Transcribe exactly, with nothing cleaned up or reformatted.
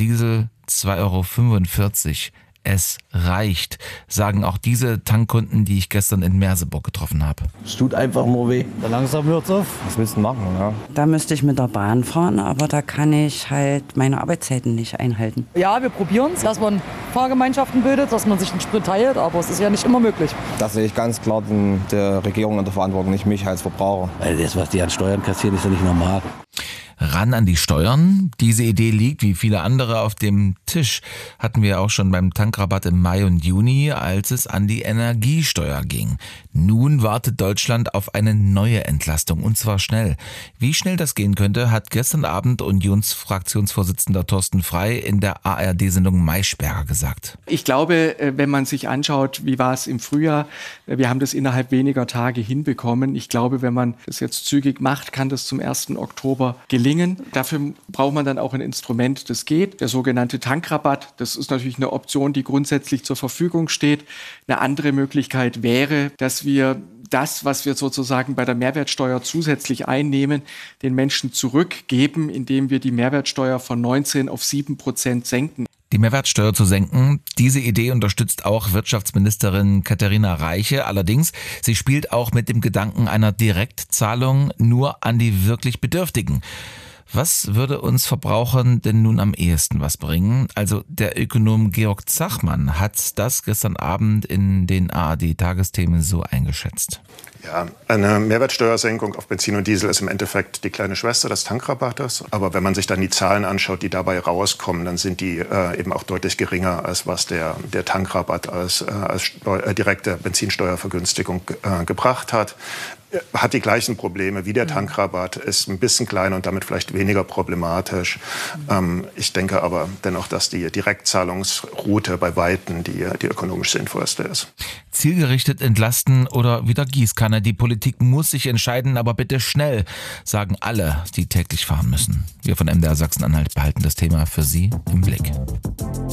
Diesel zwei Euro fünfundvierzig. Es reicht, sagen auch diese Tankkunden, die ich gestern in Merseburg getroffen habe. Es tut einfach nur weh. Da langsam hört's auf. Was willst du machen? Ja? Da müsste ich mit der Bahn fahren, aber da kann ich halt meine Arbeitszeiten nicht einhalten. Ja, wir probieren es, dass man Fahrgemeinschaften bildet, dass man sich einen Sprit teilt, aber es ist ja nicht immer möglich. Das sehe ich ganz klar in der Regierung in der Verantwortung, nicht mich als Verbraucher. Weil das, was die an Steuern kassieren, ist ja nicht normal. Ran an die Steuern. Diese Idee liegt, wie viele andere, auf dem Tisch. Hatten wir auch schon beim Tankrabatt im Mai und Juni, als es an die Energiesteuer ging. Nun wartet Deutschland auf eine neue Entlastung, und zwar schnell. Wie schnell das gehen könnte, hat gestern Abend Unionsfraktionsvorsitzender Thorsten Frey in der A R D-Sendung Maischberger gesagt. Ich glaube, wenn man sich anschaut, wie war es im Frühjahr, wir haben das innerhalb weniger Tage hinbekommen. Ich glaube, wenn man das jetzt zügig macht, kann das zum ersten Oktober gelingen. Dafür braucht man dann auch ein Instrument, das geht. Der sogenannte Tankrabatt, das ist natürlich eine Option, die grundsätzlich zur Verfügung steht. Eine andere Möglichkeit wäre, dass wir das, was wir sozusagen bei der Mehrwertsteuer zusätzlich einnehmen, den Menschen zurückgeben, indem wir die Mehrwertsteuer von neunzehn auf sieben Prozent senken. Die Mehrwertsteuer zu senken, diese Idee unterstützt auch Wirtschaftsministerin Katharina Reiche. Allerdings, sie spielt auch mit dem Gedanken einer Direktzahlung nur an die wirklich Bedürftigen. Was würde uns Verbrauchern denn nun am ehesten was bringen? Also der Ökonom Georg Zachmann hat das gestern Abend in den A R D-Tagesthemen so eingeschätzt. Ja, eine Mehrwertsteuersenkung auf Benzin und Diesel ist im Endeffekt die kleine Schwester des Tankrabattes. Aber wenn man sich dann die Zahlen anschaut, die dabei rauskommen, dann sind die äh, eben auch deutlich geringer, als was der, der Tankrabatt als, äh, als Steu- äh, direkte Benzinsteuervergünstigung äh, gebracht hat. Hat die gleichen Probleme wie der Tankrabatt, ist ein bisschen kleiner und damit vielleicht weniger problematisch. Ähm, ich denke aber dennoch, dass die Direktzahlungsroute bei Weitem die, die ökonomisch sinnvollste ist. Zielgerichtet entlasten oder wieder Gießkanne. Die Politik muss sich entscheiden, aber bitte schnell, sagen alle, die täglich fahren müssen. Wir von M D R Sachsen-Anhalt behalten das Thema für Sie im Blick.